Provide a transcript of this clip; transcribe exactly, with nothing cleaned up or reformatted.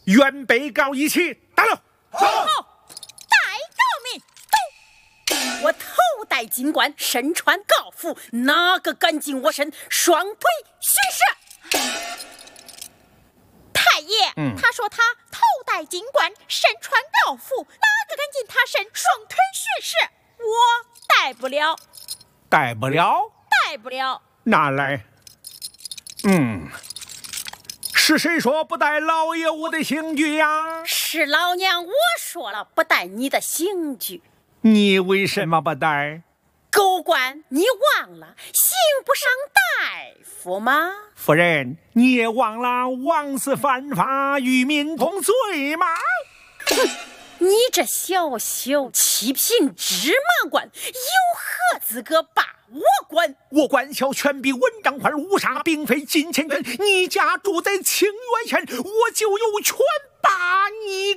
原被告一起打了。 好，带告命动。我头戴金冠，身穿诰服，哪个敢近我身？双腿虚实。 太爷， 嗯、 他说他头戴金冠，身穿诰服，哪个敢近他身？双腿虚实，我带不了。 带不了？ 带不了。 拿来。嗯。是谁说不带老爷我的刑具呀？ 是老娘我说了不带你的刑具。 你为什么不带？ 狗官，你忘了刑不上大夫吗？ 夫人，你也忘了枉死犯法，与民同罪吗？ 哼，你这小小七品芝麻官，有何资格把我管？ 我管辖权比文章宽，无杀并非金钱权。你家住在清源县，我就有权把你